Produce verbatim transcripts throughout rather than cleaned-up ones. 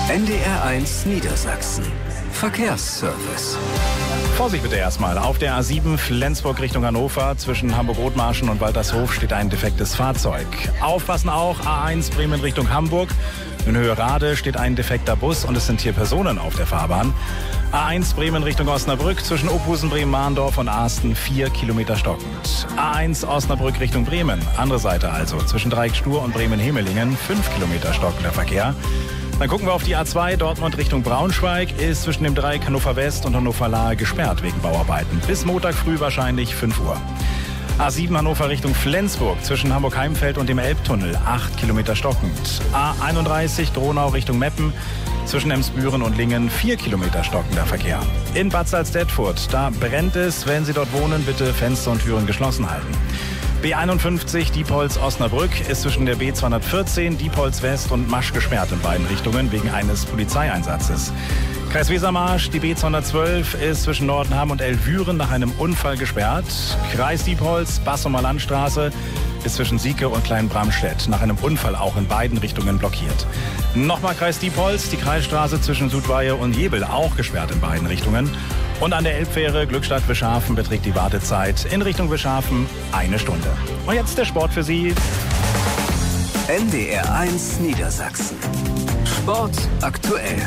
N D R eins Niedersachsen. Verkehrsservice. Vorsicht bitte erstmal. Auf der A sieben Flensburg Richtung Hannover zwischen Hamburg-Othmarschen und Waltershof steht ein defektes Fahrzeug. Aufpassen auch, A eins Bremen Richtung Hamburg. In Höhe Rade steht ein defekter Bus und es sind hier Personen auf der Fahrbahn. A eins Bremen Richtung Osnabrück zwischen Opusen, Bremen-Mahndorf und Asten vier Kilometer stockend. A eins Osnabrück Richtung Bremen, andere Seite also, zwischen Dreieck-Stur und Bremen-Hemelingen fünf Kilometer stockender Verkehr. Dann gucken wir auf die A zwei Dortmund Richtung Braunschweig, ist zwischen dem Dreieck Hannover West und Hannover Lahe gesperrt wegen Bauarbeiten. Bis Montag früh wahrscheinlich fünf Uhr. A sieben Hannover Richtung Flensburg zwischen Hamburg-Heimfeld und dem Elbtunnel acht Kilometer stockend. A einunddreißig Dronau Richtung Meppen zwischen Emsbüren und Lingen vier Kilometer stockender Verkehr. In Bad Salzdetfurt, da brennt es. Wenn Sie dort wohnen, bitte Fenster und Türen geschlossen halten. B einundfünfzig Diepholz-Osnabrück ist zwischen der B zweihundertvierzehn, Diepholz West und Masch gesperrt in beiden Richtungen wegen eines Polizeieinsatzes. Kreis Wesermarsch, die B zweihundertzwölf ist zwischen Nordenham und Elvüren nach einem Unfall gesperrt. Kreis Diepholz, Bassumer Landstraße ist zwischen Sieke und Kleinbramstedt nach einem Unfall auch in beiden Richtungen blockiert. Nochmal Kreis Diepholz, die Kreisstraße zwischen Südweihe und Jebel auch gesperrt in beiden Richtungen. Und an der Elbfähre Glückstadt-Wischhafen beträgt die Wartezeit in Richtung Wischhafen eine Stunde. Und jetzt der Sport für Sie. N D R eins Niedersachsen. Sport aktuell.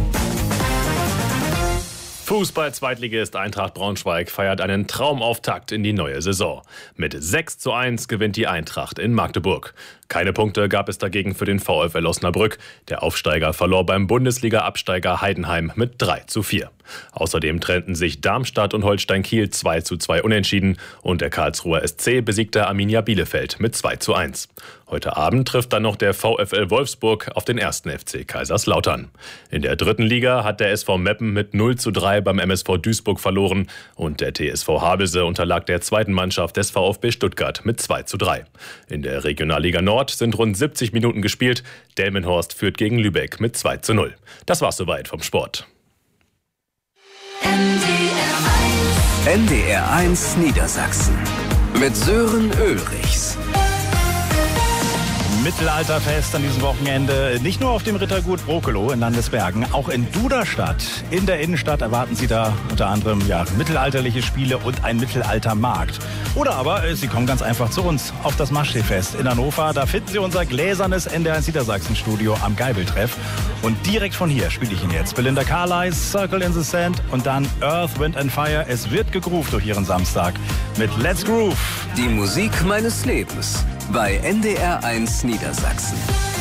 Fußball-Zweitligist Eintracht Braunschweig feiert einen Traumauftakt in die neue Saison. Mit sechs zu eins gewinnt die Eintracht in Magdeburg. Keine Punkte gab es dagegen für den VfL Osnabrück. Der Aufsteiger verlor beim Bundesliga-Absteiger Heidenheim mit drei zu vier. Außerdem trennten sich Darmstadt und Holstein Kiel zwei zu zwei unentschieden und der Karlsruher S C besiegte Arminia Bielefeld mit zwei zu eins. Heute Abend trifft dann noch der VfL Wolfsburg auf den ersten F C Kaiserslautern. In der dritten Liga hat der S V Meppen mit null zu drei beim M S V Duisburg verloren und der T S V Havelse unterlag der zweiten Mannschaft des VfB Stuttgart mit zwei zu drei. In der Regionalliga Nord sind rund siebzig Minuten gespielt. Delmenhorst führt gegen Lübeck mit zwei zu null. Das war's soweit vom Sport. N D R eins Niedersachsen mit Sören Ulrichs. Mittelalterfest an diesem Wochenende, nicht nur auf dem Rittergut Brokelow in Landesbergen, auch in Duderstadt. In der Innenstadt erwarten Sie da unter anderem ja, mittelalterliche Spiele und ein Mittelaltermarkt. Oder aber äh, Sie kommen ganz einfach zu uns auf das Maschseefest in Hannover. Da finden Sie unser gläsernes N D R eins Niedersachsen-Studio am Geibeltreff. Und direkt von hier spiele ich Ihnen jetzt Belinda Carlisle, Circle in the Sand und dann Earth, Wind and Fire. Es wird gegroovt durch Ihren Samstag mit Let's Groove. Die Musik meines Lebens bei N D R eins Niedersachsen.